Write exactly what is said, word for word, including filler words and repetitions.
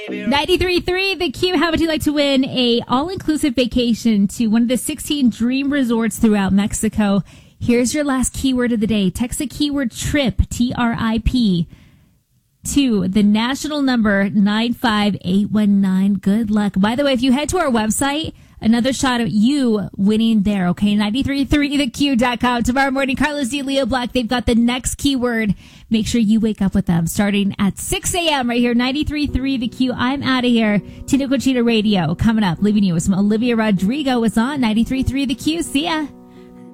ninety-three point three The Q. How would you like to win a all-inclusive vacation to one of the sixteen dream resorts throughout Mexico? Here's your last keyword of the day. Text the keyword TRIP, T R I P, to the national number nine five eight one nine. Good luck. By the way, if you head to our website, another shot at you winning there, okay? ninety-three point three the q dot com. Tomorrow morning, Carlos D. Leo Black, they've got the next keyword. Make sure you wake up with them starting at six a.m. right here, ninety-three point three The Q. I'm out of here. Tina Cochita Radio coming up, leaving you with some Olivia Rodrigo. It's on ninety-three point three The Q. See ya.